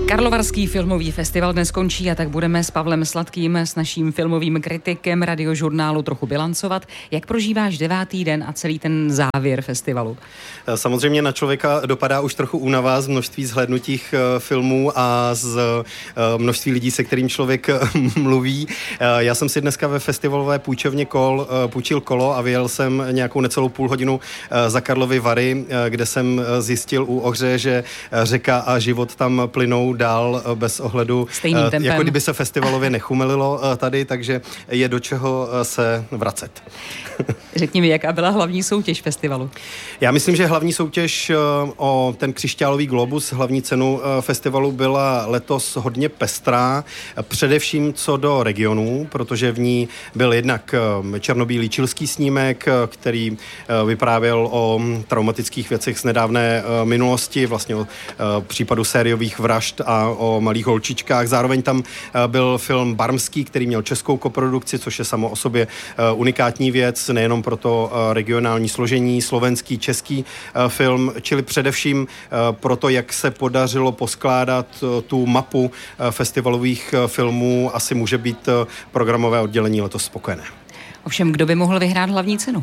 Karlovarský filmový festival dnes končí a tak budeme s Pavlem Sladkým, s naším filmovým kritikem Radiožurnálu trochu bilancovat. Jak prožíváš 9. den a celý ten závěr festivalu? Samozřejmě na člověka dopadá už trochu únava z množství zhlédnutých filmů a z množství lidí, se kterým člověk mluví. Já jsem si dneska ve festivalové půjčovně půjčil kolo a vyjel jsem nějakou necelou půl hodinu za Karlovy Vary, kde jsem zjistil u Ohře, že řeka a život tam plynou dál bez ohledu, jako kdyby se festivalově nechumelilo tady, takže je do čeho se vracet. Řekni mi, jaká byla hlavní soutěž festivalu? Já myslím, že hlavní soutěž o ten křišťálový globus, hlavní cenu festivalu byla letos hodně pestrá, především co do regionů, protože v ní byl jednak černobílý chilský snímek, který vyprávěl o traumatických věcech z nedávné minulosti, vlastně o případu sériových vražd a o malých holčičkách. Zároveň tam byl film Barmský, který měl českou koprodukci, což je samo o sobě unikátní věc, nejenom pro to regionální složení, slovenský, český film, čili především pro to, jak se podařilo poskládat tu mapu festivalových filmů, asi může být programové oddělení letos spokojené. Ovšem, kdo by mohl vyhrát hlavní cenu?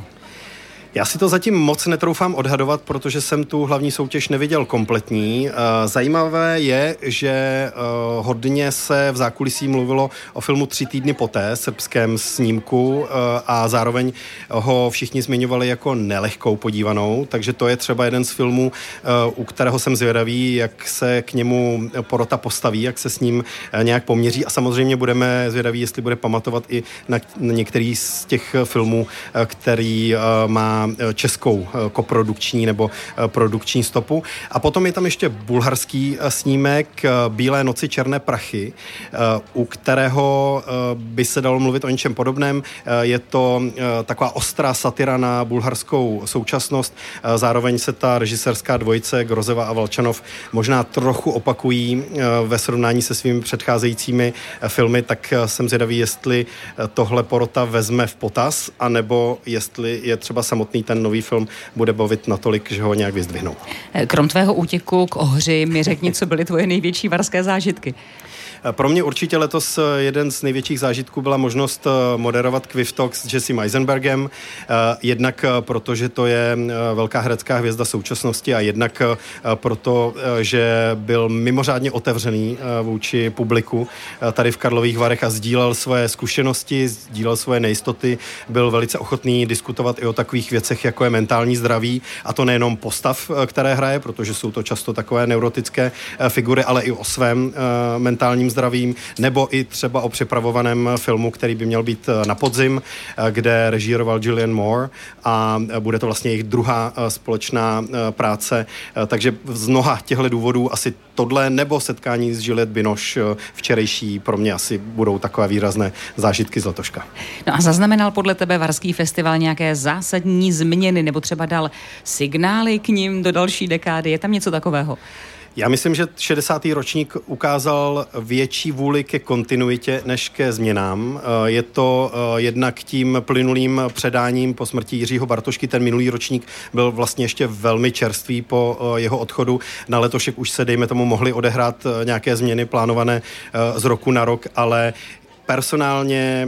Já si to zatím moc netroufám odhadovat, protože jsem tu hlavní soutěž neviděl kompletní. Zajímavé je, že hodně se v zákulisí mluvilo o filmu 3 týdny poté, srbském snímku, a zároveň ho všichni zmiňovali jako nelehkou podívanou, takže to je třeba jeden z filmů, u kterého jsem zvědavý, jak se k němu porota postaví, jak se s ním nějak poměří, a samozřejmě budeme zvědaví, jestli bude pamatovat i na některý z těch filmů, který má českou koprodukční nebo produkční stopu. A potom je tam ještě bulharský snímek Bílé noci, černé prachy, u kterého by se dalo mluvit o něčem podobném. Je to taková ostrá satira na bulharskou současnost. Zároveň se ta režisérská dvojice Grozeva a Valčanov možná trochu opakují ve srovnání se svými předcházejícími filmy, tak jsem zvědavý, jestli tohle porota vezme v potaz, anebo jestli je třeba samotný ten nový film bude bavit natolik, že ho nějak vyzdvihnou. Krom tvého útěku k Ohři mi řekni, co byly tvoje největší varské zážitky. Pro mě určitě letos jeden z největších zážitků byla možnost moderovat Quiff Talk s Jessem Eisenbergem. Jednak protože to je velká herecká hvězda současnosti a jednak proto, že byl mimořádně otevřený vůči publiku tady v Karlových Varech a sdílel svoje zkušenosti, sdílel svoje nejistoty, byl velice ochotný diskutovat i o takových věcech, jako je mentální zdraví, a to nejenom postav, které hraje, protože jsou to často takové neurotické figury, ale i o svém mentálním zdravím, nebo i třeba o připravovaném filmu, který by měl být na podzim, kde režíroval Julianne Moore, a bude to vlastně jejich druhá společná práce. Takže z mnoha těchto důvodů asi tohle nebo setkání s Juliette Binoche včerejší pro mě asi budou takové výrazné zážitky z letoška. No a zaznamenal podle tebe Varský festival nějaké zásadní změny nebo třeba dal signály k nim do další dekády? Je tam něco takového? Já myslím, že 60. ročník ukázal větší vůli ke kontinuitě než ke změnám. Je to jednak tím plynulým předáním po smrti Jiřího Bartošky. Ten minulý ročník byl vlastně ještě velmi čerstvý po jeho odchodu. Na letošek už se, dejme tomu, mohly odehrát nějaké změny plánované z roku na rok, ale personálně,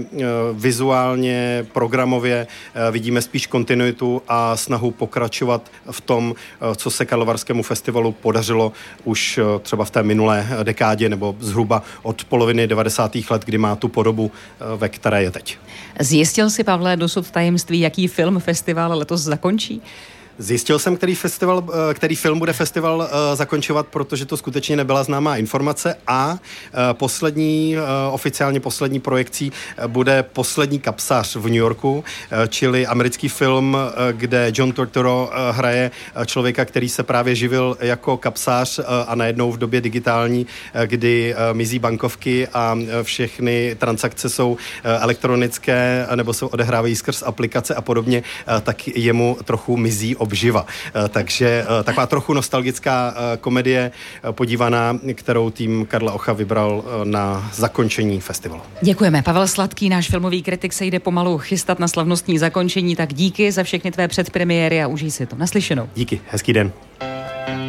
vizuálně, programově vidíme spíš kontinuitu a snahu pokračovat v tom, co se Karlovarskému festivalu podařilo už třeba v té minulé dekádě nebo zhruba od poloviny 90. let, kdy má tu podobu, ve které je teď. Zjistil si, Pavle, dosud tajemství, jaký film festival letos zakončí? Zjistil jsem, který film bude festival zakončovat, protože to skutečně nebyla známá informace, a oficiálně poslední projekcí bude Poslední kapsař v New Yorku, čili americký film, kde John Turturro hraje člověka, který se právě živil jako kapsař a najednou v době digitální, kdy mizí bankovky a všechny transakce jsou elektronické nebo se odehrávají skrz aplikace a podobně, tak jemu trochu mizí obživa. Takže taková trochu nostalgická komedie podívaná, kterou tým Karla Ocha vybral na zakončení festivalu. Děkujeme. Pavel Sladký, náš filmový kritik, se jde pomalu chystat na slavnostní zakončení, tak díky za všechny tvé předpremiéry a užij si to. Naslyšenou. Díky, hezký den.